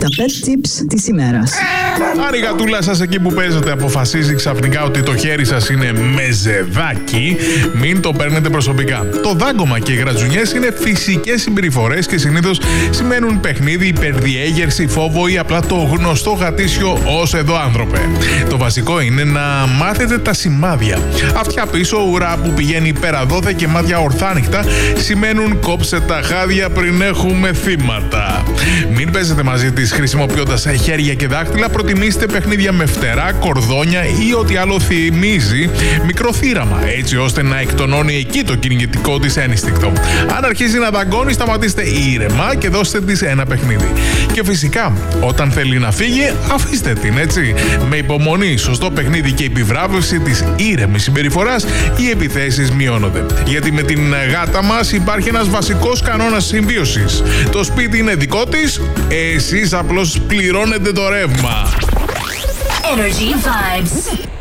Τα pet tips της ημέρας. Αν η γατούλα σας εκεί που παίζετε αποφασίζει ξαφνικά ότι το χέρι σας είναι μεζεδάκι, μην το παίρνετε προσωπικά. Το δάγκωμα και οι γρατζουνιές είναι φυσικές συμπεριφορές και συνήθως σημαίνουν παιχνίδι, υπερδιέγερση, φόβο ή απλά το γνωστό γατήσιο ως εδώ άνθρωπε. Το βασικό είναι να μάθετε τα σημάδια. Αυτιά πίσω, ουρά που πηγαίνει πέρα δόθε και μάτια ορθάνυχτα σημαίνουν κόψε τα χάδια πριν έχουμε θύματα. Μην παίζετε μαζί της χρησιμοποιώντας χέρια και δάχτυλα, προτιμήστε παιχνίδια με φτερά, κορδόνια ή ό,τι άλλο θυμίζει μικρό θύραμα, έτσι ώστε να εκτονώνει εκεί το κυνηγητικό της ένστικτο. Αν αρχίζει να δαγκώνει, σταματήστε ήρεμα και δώστε της ένα παιχνίδι. Και φυσικά, όταν θέλει να φύγει, αφήστε την, έτσι. Με υπομονή, σωστό παιχνίδι και επιβράβευση της ήρεμης συμπεριφοράς, οι επιθέσεις μειώνονται. Γιατί με την γάτα μας υπάρχει ένας βασικός κανόνας συμβίωσης. Το σπίτι είναι δικό της, εσείς απλώς πληρώνετε το ρεύμα. Energy Vibes.